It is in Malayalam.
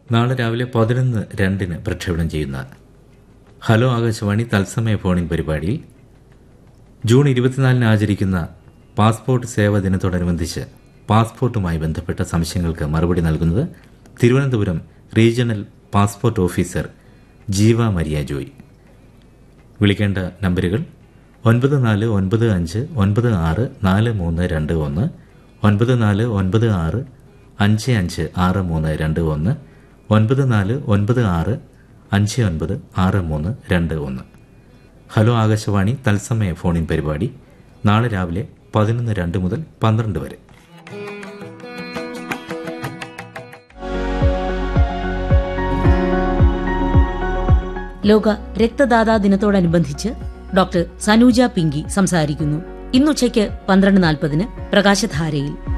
നാളെ രാവിലെ 11:02 പ്രക്ഷേപണം ചെയ്യുന്ന ഹലോ ആകാശവാണി തത്സമയ ഫോണിൻ പരിപാടിയിൽ ജൂൺ 24 ആചരിക്കുന്ന പാസ്പോർട്ട് സേവാ ദിനത്തോടനുബന്ധിച്ച് പാസ്പോർട്ടുമായി ബന്ധപ്പെട്ട സംശയങ്ങൾക്ക് മറുപടി നൽകുന്നത് തിരുവനന്തപുരം റീജിയണൽ പാസ്പോർട്ട് ഓഫീസർ ജീവ മരിയ ജോയ്. വിളിക്കേണ്ട നമ്പരുകൾ 9495964321, 9496556321, 9496596321. ഹലോ ആകാശവാണി തത്സമയ ഫോണിൻ പരിപാടി നാളെ രാവിലെ 11:02 മുതൽ 12 വരെ. ലോക രക്തദാതാ ദിനത്തോടനുബന്ധിച്ച് ഡോക്ടർ സനൂജ പിങ്കി സംസാരിക്കുന്നു. ഇന്നുച്ചയ്ക്ക് 12:40 പ്രകാശധാരയിൽ.